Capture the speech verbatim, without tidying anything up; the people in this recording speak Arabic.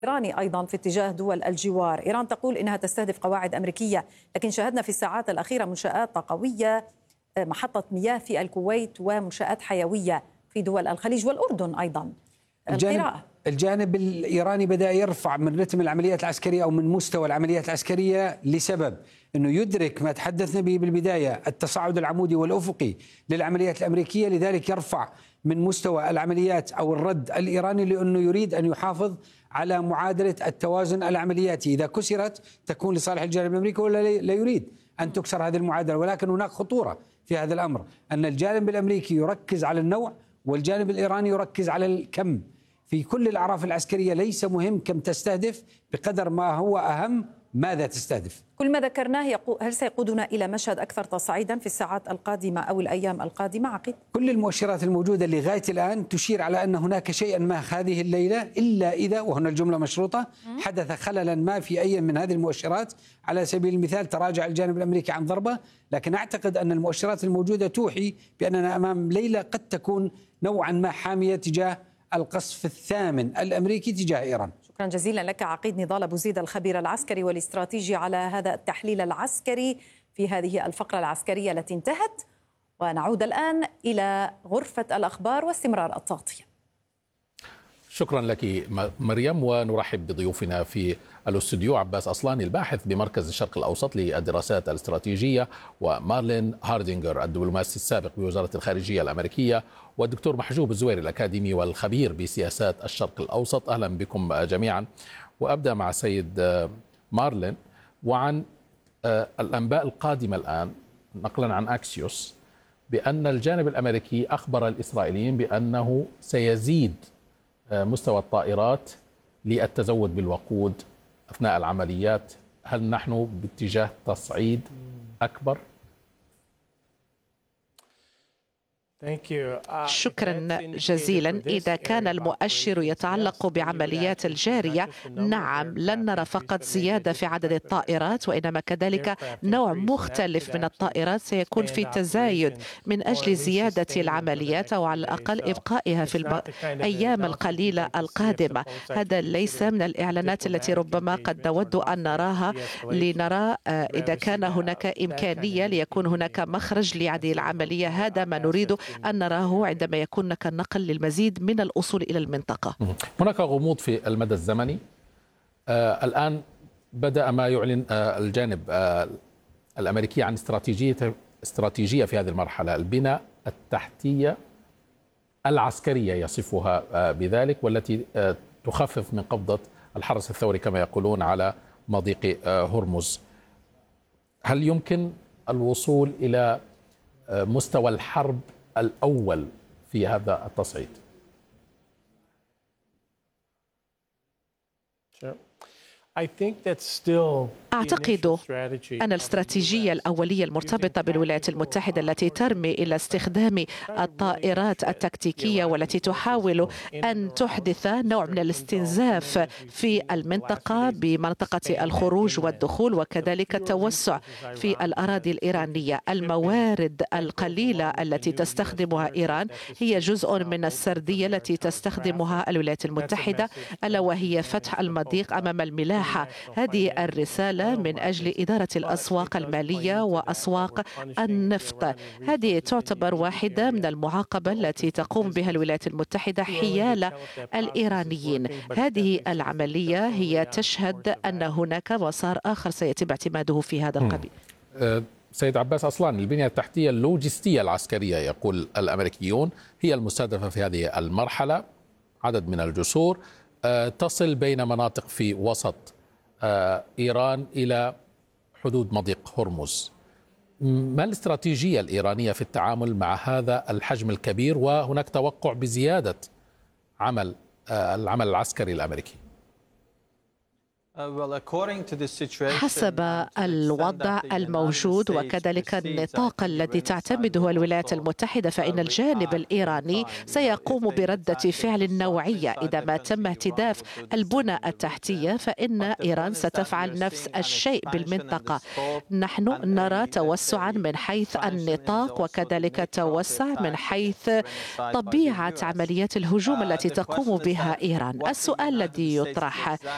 إيراني أيضا في اتجاه دول الجوار. إيران تقول إنها تستهدف قواعد أمريكية، لكن شاهدنا في الساعات الأخيرة منشآت طاقوية، محطة مياه في الكويت ومنشآت حيوية في دول الخليج والأردن أيضا. الجانب, الجانب الإيراني بدأ يرفع من رتم العمليات العسكرية أو من مستوى العمليات العسكرية لسبب أنه يدرك ما تحدثنا به بالبداية، التصاعد العمودي والأفقي للعمليات الأمريكية، لذلك يرفع من مستوى العمليات أو الرد الإيراني، لأنه يريد أن يحافظ على معادلة التوازن العملياتي. إذا كسرت تكون لصالح الجانب الأمريكي ولا لا يريد أن تكسر هذه المعادلة. ولكن هناك خطورة في هذا الأمر، أن الجانب الأمريكي يركز على النوع والجانب الإيراني يركز على الكم. في كل الأعراف العسكرية ليس مهم كم تستهدف بقدر ما هو أهم ماذا تستهدف. كل ما ذكرناه هل سيقودنا إلى مشهد أكثر تصعيدا في الساعات القادمة أو الأيام القادمة عقيد؟ كل المؤشرات الموجودة لغاية الآن تشير على أن هناك شيئا ما هذه الليلة، إلا إذا، وهنا الجملة مشروطة، حدث خللا ما في أي من هذه المؤشرات. على سبيل المثال تراجع الجانب الأمريكي عن ضربة، لكن أعتقد أن المؤشرات الموجودة توحي بأننا أمام ليلة قد تكون نوعا ما حامية تجاه القصف الثامن الأمريكي تجاه إيران. شكرا جزيلا لك عقيد نضال أبو زيد الخبير العسكري والاستراتيجي على هذا التحليل العسكري في هذه الفقرة العسكرية التي انتهت. ونعود الآن إلى غرفة الأخبار واستمرار التغطية. شكرا لك مريم، ونرحب بضيوفنا في الاستوديو عباس أصلاني الباحث بمركز الشرق الأوسط للدراسات الاستراتيجية، ومارلين هاردينغر الدبلوماسي السابق بوزارة الخارجية الأمريكية، والدكتور محجوب الزويري الأكاديمي والخبير بسياسات الشرق الأوسط. أهلا بكم جميعا. وأبدأ مع سيد مارلين وعن الأنباء القادمة الآن نقلا عن أكسيوس بأن الجانب الأمريكي أخبر الإسرائيليين بأنه سيزيد مستوى الطائرات للتزود بالوقود أثناء العمليات. هل نحن باتجاه تصعيد أكبر؟ شكرا جزيلا. إذا كان المؤشر يتعلق بعمليات الجارية، نعم، لن نرى فقط زيادة في عدد الطائرات، وإنما كذلك نوع مختلف من الطائرات سيكون في تزايد من أجل زيادة العمليات، أو على الأقل إبقائها في الأيام القليلة القادمة. هذا ليس من الإعلانات التي ربما قد نود أن نراها، لنرى إذا كان هناك إمكانية ليكون هناك مخرج لهذه العملية. هذا ما نريد أن نراه عندما يكون هناك النقل للمزيد من الأصول إلى المنطقة. هناك غموض في المدى الزمني. آه الآن بدأ ما يعلن آه الجانب آه الأمريكي عن استراتيجية استراتيجية في هذه المرحلة، البناء التحتية العسكرية يصفها آه بذلك، والتي آه تخفف من قبضة الحرس الثوري كما يقولون على مضيق آه هرمز. هل يمكن الوصول إلى آه مستوى الحرب الأول في هذا التصعيد؟ أعتقد أن الاستراتيجية الأولية المرتبطة بالولايات المتحدة التي ترمي إلى استخدام الطائرات التكتيكية والتي تحاول أن تحدث نوع من الاستنزاف في المنطقة بمنطقة الخروج والدخول، وكذلك التوسع في الأراضي الإيرانية. الموارد القليلة التي تستخدمها إيران هي جزء من السردية التي تستخدمها الولايات المتحدة، ألا وهي فتح المضيق أمام الملاحة. هذه الرسالة من أجل إدارة الأسواق المالية وأسواق النفط. هذه تعتبر واحدة من المعاقبة التي تقوم بها الولايات المتحدة حيال الإيرانيين. هذه العملية هي تشهد أن هناك مسار آخر سيتم اعتماده في هذا القبيل. سيد عباس أصلان، البنية التحتية اللوجستية العسكرية يقول الأمريكيون هي المستهدفة في هذه المرحلة. عدد من الجسور تصل بين مناطق في وسط إيران إلى حدود مضيق هرمز. ما الاستراتيجية الإيرانية في التعامل مع هذا الحجم الكبير، وهناك توقع بزيادة عمل العمل العسكري الأمريكي؟ حسب الوضع الموجود وكذلك النطاق الذي تعتمده الولايات المتحدة، فإن الجانب الإيراني سيقوم بردة فعل نوعية. إذا ما تم اهتداف البنى التحتية فإن إيران ستفعل نفس الشيء بالمنطقة. نحن نرى توسعا من حيث النطاق وكذلك توسع من حيث طبيعة عمليات الهجوم التي تقوم بها إيران. السؤال الذي يطرح